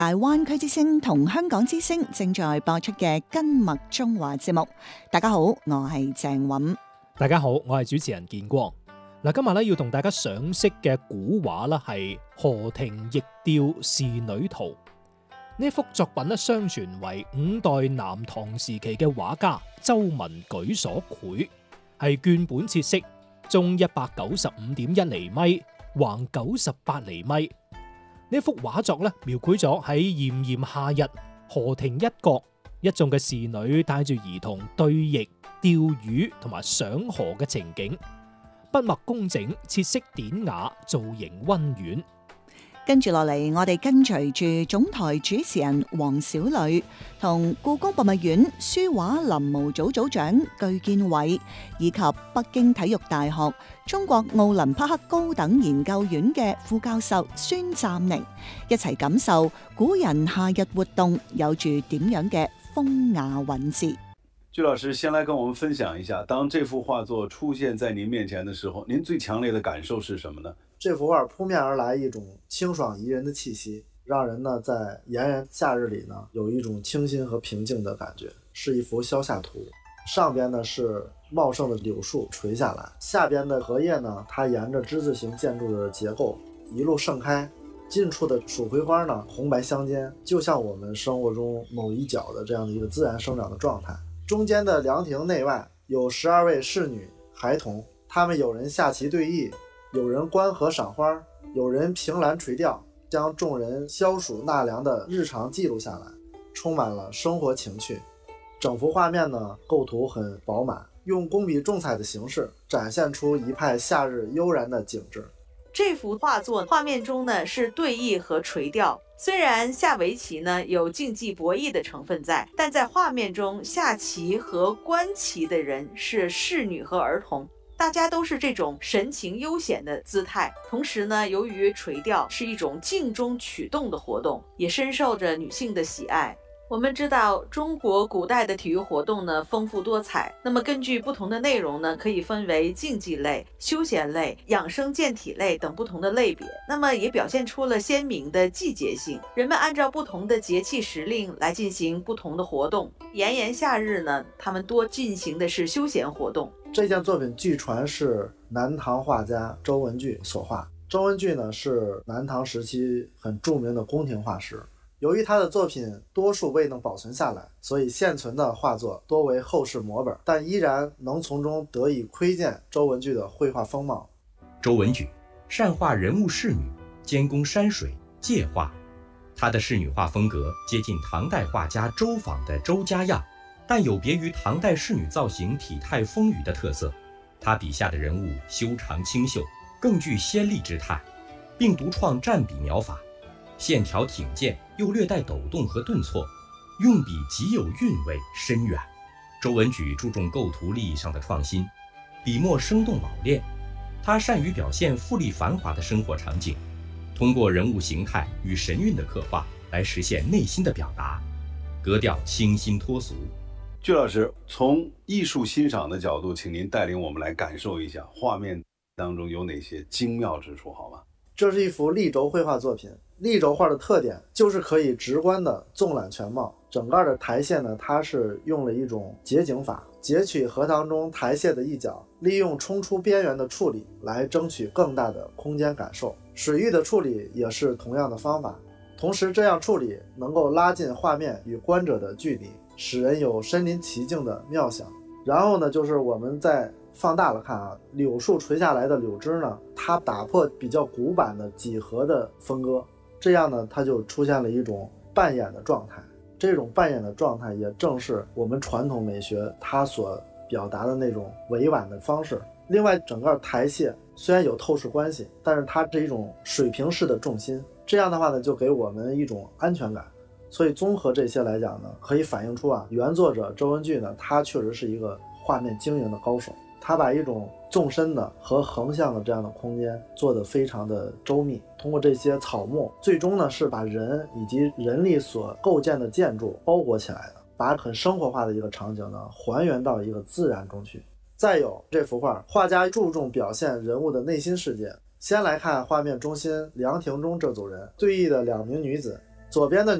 大灣區之聲同香港之聲正在播出嘅根脈中華節目。大家好，我係鄭韻。 大家好，我係主持人建光。嗱，今日咧要同大家賞識嘅古畫啦，係河亭驛調仕女圖。呢幅作品咧，相傳為5代南唐時期嘅畫家周文舉所繪，係絹本切色，中195.1厘米，橫98厘米。呢幅畫作咧，描繪咗喺炎炎夏日河亭一角，一眾嘅仕女帶住兒童對弈、釣魚同埋賞荷嘅情景，筆墨工整，切色典雅，造型溫婉。 跟住落嚟，我哋跟隨住總台主持人黃小磊同故宮博物院書畫臨摹組組長據建偉，以及北京體育大學中國奧林匹克高等研究院嘅副教授孫湛寧，一齊感受古人夏日活動有住點樣嘅風雅韻致。 據老師先來跟我們分享一下，當這幅畫作出現在您面前的時候，您最強烈的感受是什麼呢？ 這幅畫撲面而來一種清爽宜人的氣息，讓人呢在炎炎夏日裏呢有一種清新和平靜的感覺。是一幅消夏圖，上邊呢是茂盛的柳樹垂下來，下邊的荷葉呢它沿着之字形建築的結構一路盛開，近處的蜀葵花呢紅白相間，就像我們生活中某一角的這樣的一個自然生長的狀態。中間的涼亭內外有12位仕女孩童，他們有人下棋對弈，有人觀荷賞花，有人憑欄垂釣，將眾人消暑納涼的日常記錄下來，充滿了生活情趣。整幅畫面呢構圖很飽滿，用工筆重彩的形式展現出一派夏日悠然的景致。 這幅畫作畫面中呢是對弈和垂釣，雖然下圍棋呢有競技博弈的成分在，但在畫面中下棋和觀棋的人是仕女和兒童，大家都是這種神情悠閒的姿態。同時呢，由於垂釣是一種靜中取動的活動，也深受着女性的喜愛。我們知道中國古代的體育活動呢豐富多彩，那麼根據不同的內容呢，可以分為競技類、休閒類、養生健體類等不同的類別，那麼也表現出了鮮明的季節性，人們按照不同的節氣時令來進行不同的活動。炎炎夏日呢，他們多進行的是休閒活動。 這件作品據傳是南唐畫家周文具所畫。周文具呢是南唐時期很著名的宮廷畫師，由於他的作品多數未能保存下來，所以現存的畫作多為後世摹本，但依然能從中得以窺見周文具的繪畫風貌。 周文具善畫人物仕女，兼工山水界畫，他的仕女畫風格接近唐代畫家周昉的周家樣，但有別於唐代仕女造型體態豐腴的特色。他筆下的人物修長清秀，更具仙麗之態，並獨創蘸筆描法，線條挺健又略帶抖動和頓挫，用筆極有韻味深遠。周文舉注重構圖立意上的創新，筆墨生動老練，他善於表現富麗繁華的生活場景，通過人物形態與神韻的刻畫來實現內心的表達，格調清新脫俗。 據老師，從藝術欣賞的角度，請您帶領我們來感受一下畫面當中有哪些精妙之處，好嗎？ 這是一幅立軸繪畫作品，立軸畫的特點就是可以直觀的縱覽全貌。整個的台榭呢，它是用了一種截景法，截取荷塘中台榭的一角，利用衝出邊緣的處理來爭取更大的空間感受。水域的處理也是同樣的方法，同時這樣處理能夠拉近畫面與觀者的距離，使人有身臨其境的妙想。然後呢，就是我們在放大了看啊，柳樹垂下來的柳枝呢，它打破比較古板的幾何的分割，這樣呢，它就出現了一種扮演的狀態。這種扮演的狀態也正是我們傳統美學它所表達的那種委婉的方式。另外，整個台榭雖然有透視關係，但是它是一種水平式的重心，這樣的話呢，就給我們一種安全感。所以綜合這些來講呢，可以反映出啊，原作者周文具呢，他確實是一個畫面經營的高手。他把一種縱深的和橫向的這樣的空間做得非常的周密，通過這些草木，最終呢是把人以及人力所構建的建築包裹起來的，把很生活化的一個場景呢還原到一個自然中去。再有這幅畫，畫家注重表現人物的內心世界。先來看畫面中心涼亭中這組人對弈的兩名女子， 左边的